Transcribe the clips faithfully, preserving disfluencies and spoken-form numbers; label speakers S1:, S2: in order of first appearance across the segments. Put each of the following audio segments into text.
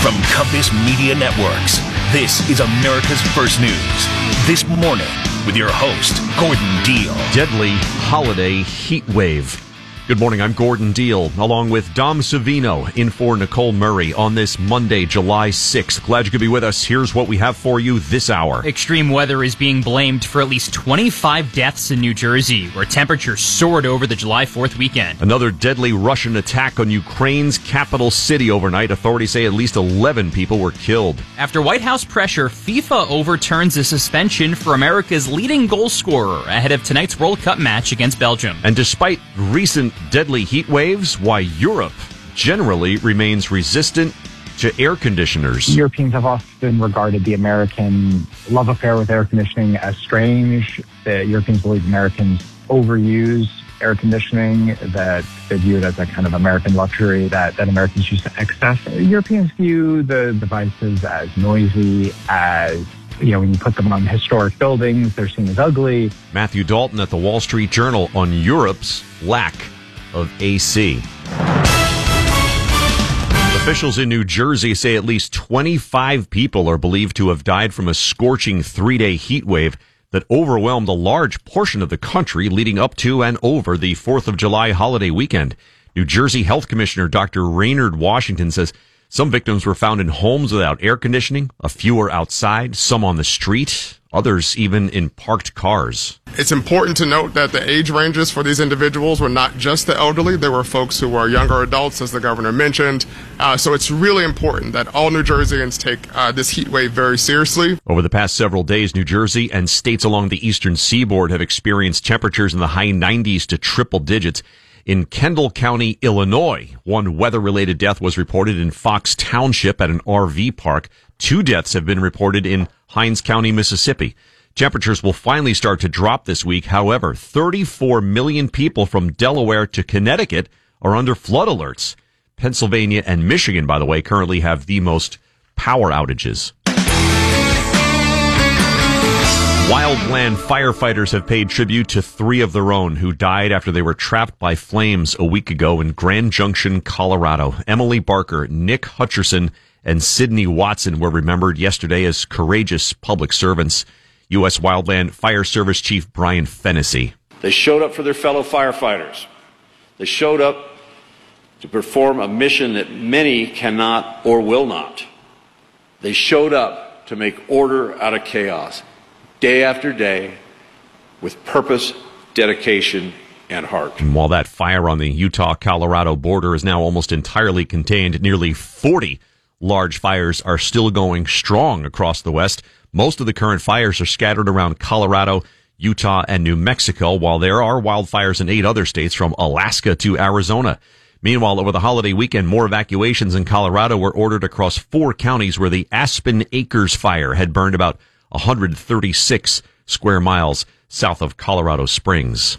S1: From Compass Media Networks, this is America's First News. This morning with your host, Gordon Deal.
S2: Deadly holiday heat wave. Good morning, I'm Gordon Deal, along with Dom Savino, in for Nicole Murray on this Monday, July sixth. Glad you could be with us. Here's what we have for you this hour.
S3: Extreme weather is being blamed for at least twenty-five deaths in New Jersey, where temperatures soared over the July fourth weekend.
S2: Another deadly Russian attack on Ukraine's capital city overnight. Authorities say at least eleven people were killed.
S3: After White House pressure, FIFA overturns a suspension for America's leading goal scorer ahead of tonight's World Cup match against Belgium.
S2: And despite recent deadly heat waves, why Europe generally remains resistant to air conditioners.
S4: Europeans have often regarded the American love affair with air conditioning as strange. The Europeans believe Americans overuse air conditioning, that they view it as a kind of American luxury that, that Americans use to excess. Europeans view the devices as noisy, as, you know, when you put them on historic buildings, they're seen as ugly.
S2: Matthew Dalton at the Wall Street Journal on Europe's lack of A C. Officials in New Jersey say at least twenty-five people are believed to have died from a scorching three-day heat wave that overwhelmed a large portion of the country leading up to and over the fourth of July holiday weekend. New Jersey Health Commissioner Doctor Raynard Washington says some victims were found in homes without air conditioning, a few were outside, some on the street, others even in parked cars.
S5: It's important to note that the age ranges for these individuals were not just the elderly. There were folks who were younger adults, as the governor mentioned. Uh, so it's really important that all New Jerseyans take uh, this heat wave very seriously.
S2: Over the past several days, New Jersey and states along the eastern seaboard have experienced temperatures in the high nineties to triple digits. In Kendall County, Illinois, one weather-related death was reported in Fox Township at an R V park. Two deaths have been reported in Hinds County, Mississippi. Temperatures will finally start to drop this week. However, thirty-four million people from Delaware to Connecticut are under flood alerts. Pennsylvania and Michigan, by the way, currently have the most power outages. Wildland firefighters have paid tribute to three of their own who died after they were trapped by flames a week ago in Grand Junction, Colorado. Emily Barker, Nick Hutcherson, and Sydney Watson were remembered yesterday as courageous public servants. U S Wildland Fire Service Chief Brian Fennessy.
S6: They showed up for their fellow firefighters. They showed up to perform a mission that many cannot or will not. They showed up to make order out of chaos, day after day, with purpose, dedication, and heart.
S2: And while that fire on the Utah-Colorado border is now almost entirely contained, nearly forty large fires are still going strong across the West. Most of the current fires are scattered around Colorado, Utah, and New Mexico, while there are wildfires in eight other states from Alaska to Arizona. Meanwhile, over the holiday weekend, more evacuations in Colorado were ordered across four counties where the Aspen Acres fire had burned about one hundred thirty-six square miles south of Colorado Springs.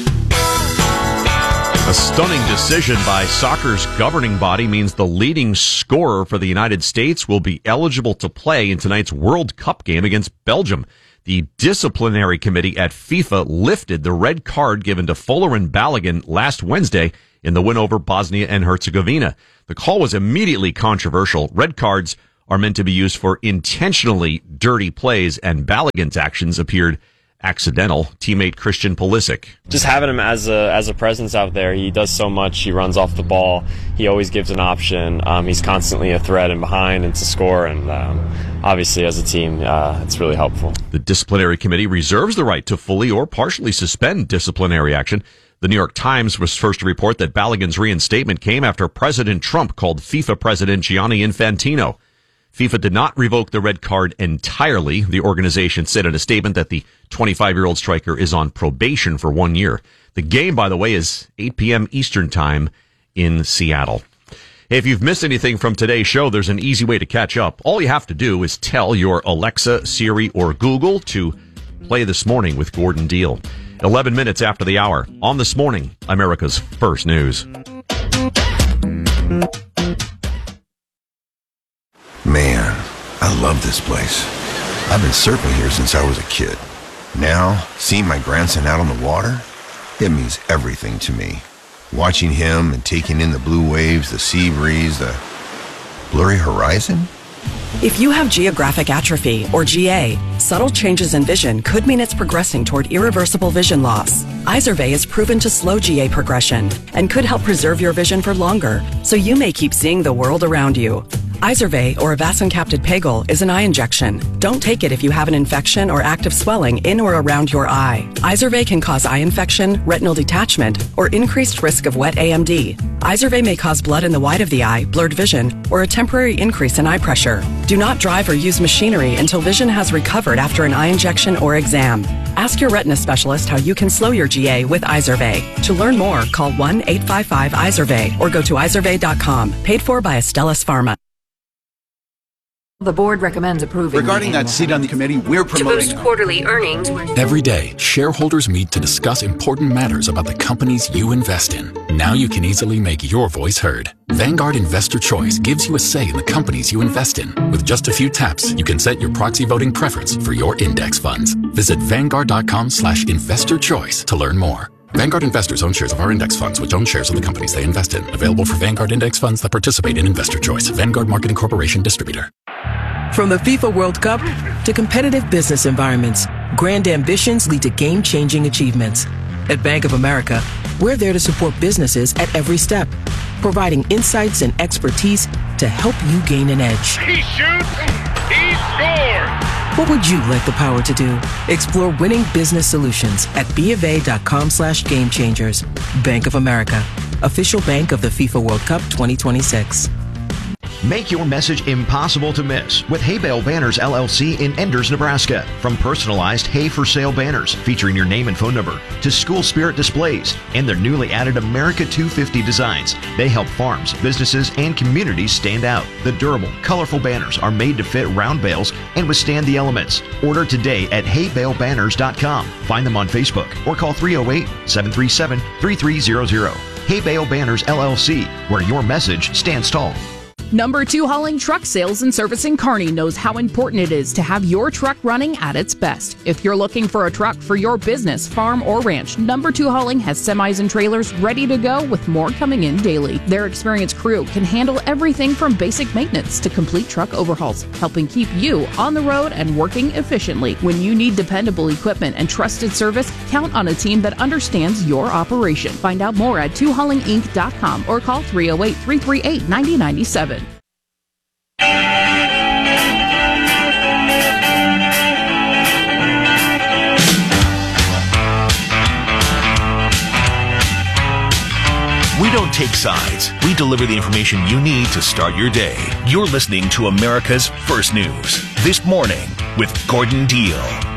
S2: A stunning decision by soccer's governing body means the leading scorer for the United States will be eligible to play in tonight's World Cup game against Belgium. The disciplinary committee at FIFA lifted the red card given to Folarin Balogun last Wednesday in the win over Bosnia and Herzegovina. The call was immediately controversial. Red cards are meant to be used for intentionally dirty plays, and Balogun's actions appeared accidental. Teammate Christian Pulisic.
S7: Just having him as a as a presence out there, he does so much. He runs off the ball. He always gives an option. Um, he's constantly a threat and behind and to score. And um, obviously, as a team, uh, it's really helpful.
S2: The disciplinary committee reserves the right to fully or partially suspend disciplinary action. The New York Times was first to report that Balogun's reinstatement came after President Trump called FIFA President Gianni Infantino. FIFA did not revoke the red card entirely. The organization said in a statement that the twenty-five-year-old striker is on probation for one year. The game, by the way, is eight p.m. Eastern Time in Seattle. Hey, if you've missed anything from today's show, there's an easy way to catch up. All you have to do is tell your Alexa, Siri, or Google to play This Morning with Gordon Deal. eleven minutes after the hour on This Morning, America's First News.
S8: Man, I love this place. I've been surfing here since I was a kid. Now, seeing my grandson out on the water, it means everything to me. Watching him and taking in the blue waves, the sea breeze, the... Blurry horizon?
S9: If you have geographic atrophy, or G A, subtle changes in vision could mean it's progressing toward irreversible vision loss. Izervay is proven to slow G A progression and could help preserve your vision for longer, so you may keep seeing the world around you. Izervay, or avacincaptad pegol, is an eye injection. Don't take it if you have an infection or active swelling in or around your eye. Izervay can cause eye infection, retinal detachment, or increased risk of wet A M D. Izervay may cause blood in the white of the eye, blurred vision, or a temporary increase in eye pressure. Do not drive or use machinery until vision has recovered after an eye injection or exam. Ask your retina specialist how you can slow your G A with Izervay. To learn more, call one eight five five Izervay or go to izervay dot com. Paid for by Astellas Pharma.
S10: The board recommends approving.
S11: Regarding that seat on the committee, we're promoting
S10: to boost quarterly earnings.
S12: Every day, shareholders meet to discuss important matters about the companies you invest in. Now you can easily make your voice heard. Vanguard Investor Choice gives you a say in the companies you invest in. With just a few taps, you can set your proxy voting preference for your index funds. Visit vanguard dot com slash investor choice to learn more. Vanguard investors own shares of our index funds, which own shares of the companies they invest in. Available for Vanguard index funds that participate in Investor Choice. Vanguard Marketing Corporation Distributor.
S13: From the FIFA World Cup to competitive business environments, grand ambitions lead to game-changing achievements. At Bank of America, we're there to support businesses at every step, providing insights and expertise to help you gain an edge.
S14: He shoots, he scores!
S13: What would you like the power to do? Explore winning business solutions at bofa dot com slash game changers. Bank of America, official bank of the FIFA World Cup twenty twenty-six.
S15: Make your message impossible to miss with Hay Bale Banners L L C in Enders, Nebraska. From personalized hay for sale banners featuring your name and phone number to school spirit displays and their newly added America two fifty designs, they help farms, businesses, and communities stand out. The durable, colorful banners are made to fit round bales and withstand the elements. Order today at hay bale banners dot com. Find them on Facebook or call three oh eight, seven three seven, three three zero zero. Hay Bale Banners L L C, where your message stands tall.
S16: Number two Hauling Truck Sales and Service in Kearney knows how important it is to have your truck running at its best. If you're looking for a truck for your business, farm, or ranch, Number two Hauling has semis and trailers ready to go with more coming in daily. Their experienced crew can handle everything from basic maintenance to complete truck overhauls, helping keep you on the road and working efficiently. When you need dependable equipment and trusted service, count on a team that understands your operation. Find out more at two hauling inc dot com or call three oh eight, three three eight, nine oh nine seven.
S1: We don't take sides. We deliver the information you need to start your day. You're listening to America's First News. This Morning with Gordon Deal.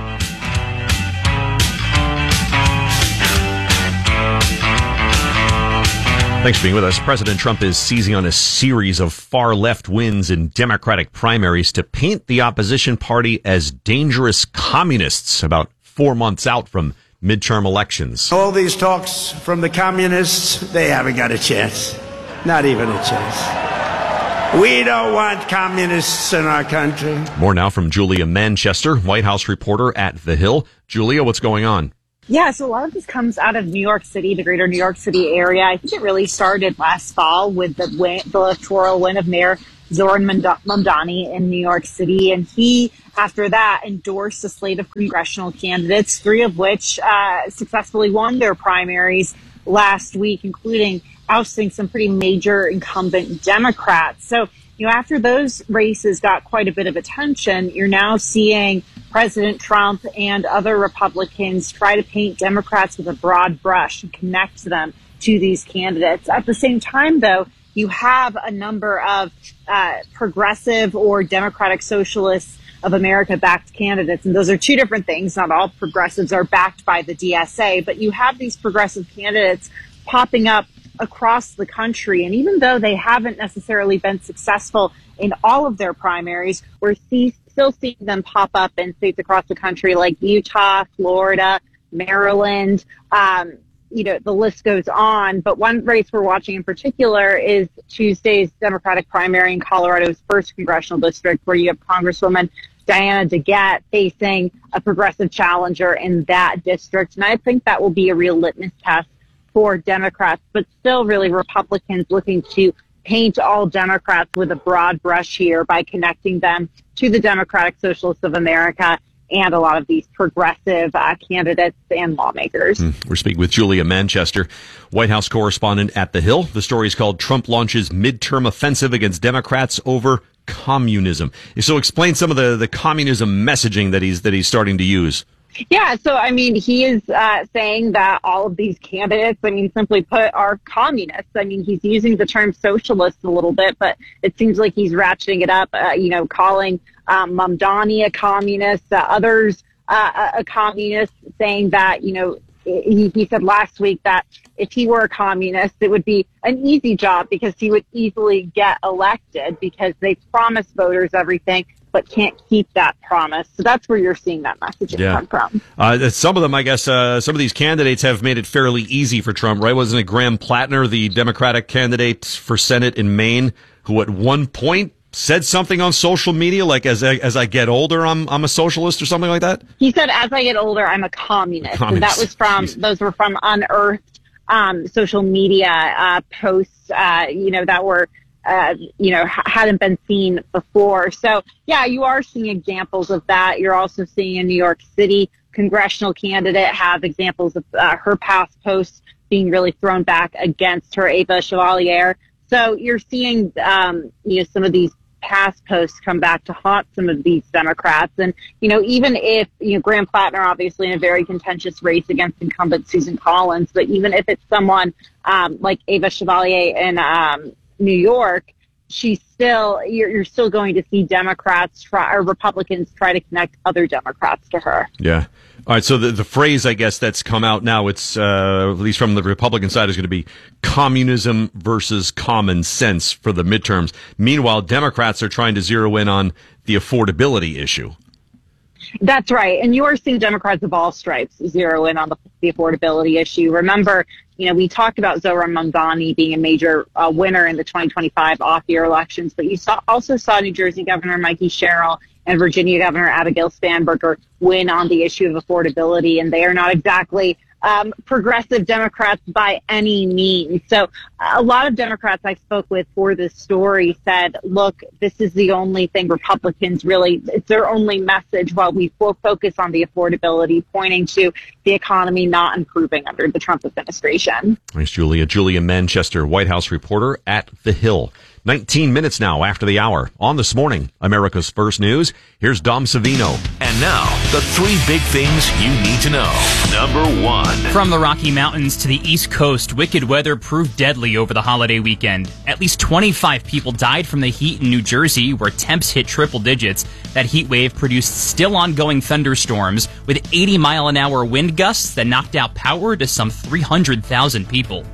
S2: Thanks for being with us. President Trump is seizing on a series of far-left wins in Democratic primaries to paint the opposition party as dangerous communists about four months out from midterm elections.
S17: All these talks from the communists, they haven't got a chance. Not even a chance. We don't want communists in our country.
S2: More now from Julia Manchester, White House reporter at The Hill. Julia, what's going on?
S18: Yeah, so a lot of this comes out of New York City, the greater New York City area. I think it really started last fall with the, win, the electoral win of Mayor Zoran Mamdani in New York City. And he, after that, endorsed a slate of congressional candidates, three of which uh, successfully won their primaries last week, including ousting some pretty major incumbent Democrats. So, you know, after those races got quite a bit of attention, you're now seeing President Trump and other Republicans try to paint Democrats with a broad brush and connect them to these candidates. At the same time, though, you have a number of uh, progressive or Democratic Socialists of America-backed candidates, and those are two different things. Not all progressives are backed by the D S A, but you have these progressive candidates popping up across the country. And even though they haven't necessarily been successful in all of their primaries, we're see, still seeing them pop up in states across the country like Utah, Florida, Maryland. Um, you know, the list goes on. But one race we're watching in particular is Tuesday's Democratic primary in Colorado's first congressional district, where you have Congresswoman Diana DeGette facing a progressive challenger in that district. And I think that will be a real litmus test for Democrats, but still really Republicans looking to paint all Democrats with a broad brush here by connecting them to the Democratic Socialists of America and a lot of these progressive uh, candidates and lawmakers.
S2: Mm. We're speaking with Julia Manchester, White House correspondent at The Hill. The story is called Trump Launches Midterm Offensive Against Democrats Over Communism. So explain some of the, the communism messaging that he's that he's starting to use.
S18: Yeah, so, I mean, he is uh, saying that all of these candidates, I mean, simply put, are communists. I mean, he's using the term socialist a little bit, but it seems like he's ratcheting it up, uh, you know, calling um, Mamdani a communist, uh, others uh, a communist, saying that, you know, he, he said last week that if he were a communist, it would be an easy job because he would easily get elected because they promise voters everything, but can't keep that promise. So that's where you're seeing that messaging
S2: yeah.
S18: come from.
S2: Uh, some of them, I guess, uh, some of these candidates have made it fairly easy for Trump, right? Wasn't it Graham Plattner, the Democratic candidate for Senate in Maine, who at one point said something on social media like, as I, as I get older, I'm I'm a socialist or something like that?
S18: He said, as I get older, I'm a communist. A communist. And that was from, Jeez. those were from unearthed um, social media uh, posts, uh, you know, that were, Uh, you know, ha- hadn't been seen before. So, yeah, you are seeing examples of that. You're also seeing a New York City congressional candidate have examples of uh, her past posts being really thrown back against her, Ava Chevalier. So you're seeing, um, you know, some of these past posts come back to haunt some of these Democrats. And, you know, even if, you know, Graham Plattner, obviously in a very contentious race against incumbent Susan Collins, but even if it's someone um, like Ava Chevalier and, um, New York, she's still, you're, you're still going to see Democrats try, or Republicans try to connect other Democrats to her.
S2: Yeah. All right. So the, the phrase, I guess, that's come out now, it's, uh, at least from the Republican side, is going to be communism versus common sense for the midterms. Meanwhile, Democrats are trying to zero in on the affordability issue.
S18: That's right. And you are seeing Democrats of all stripes zero in on the, the affordability issue. Remember, you know, we talked about Zohran Mamdani being a major uh, winner in the twenty twenty-five off-year elections, but you saw, also saw New Jersey Governor Mikey Sherrill and Virginia Governor Abigail Spanberger win on the issue of affordability, and they are not exactly um, progressive Democrats by any means. So a lot of Democrats I spoke with for this story said, look, this is the only thing Republicans really, it's their only message while we focus on the affordability, pointing to the economy not improving under the Trump administration.
S2: Thanks, Julia. Julia Manchester, White House reporter at The Hill. nineteen minutes now after the hour. On This Morning, America's First News, here's Dom Savino.
S1: And now, the three big things you need to know. Number one.
S3: From the Rocky Mountains to the East Coast, wicked weather proved deadly over the holiday weekend. At least twenty-five people died from the heat in New Jersey, where temps hit triple digits. That heat wave produced still ongoing thunderstorms with eighty mile an hour wind gusts that knocked out power to some three hundred thousand people.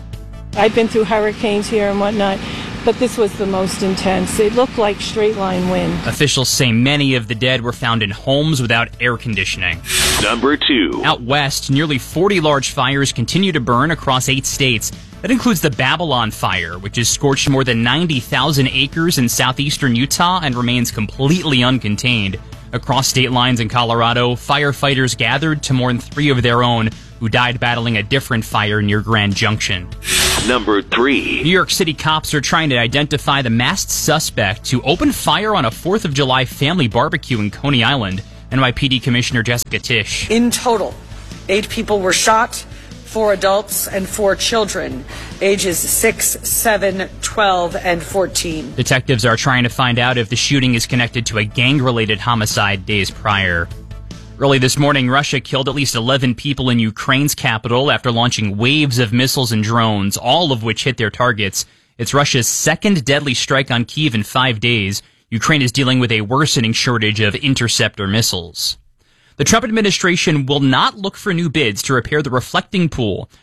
S19: I've been through hurricanes here and whatnot, but this was the most intense. It looked like straight line wind.
S3: Officials say many of the dead were found in homes without air conditioning.
S1: Number two.
S3: Out west, nearly forty large fires continue to burn across eight states. That includes the Babylon Fire, which has scorched more than ninety thousand acres in southeastern Utah and remains completely uncontained. Across state lines in Colorado, firefighters gathered to mourn three of their own who died battling a different fire near Grand Junction.
S1: Number three.
S3: New York City cops are trying to identify the masked suspect who opened fire on a fourth of July family barbecue in Coney Island. N Y P D Commissioner Jessica Tisch.
S20: In total, eight people were shot, four adults and four children, ages six, seven, twelve, and fourteen.
S3: Detectives are trying to find out if the shooting is connected to a gang-related homicide days prior. Early this morning, Russia killed at least eleven people in Ukraine's capital after launching waves of missiles and drones, all of which hit their targets. It's Russia's second deadly strike on Kyiv in five days. Ukraine is dealing with a worsening shortage of interceptor missiles. The Trump administration will not look for new bids to repair the reflecting pool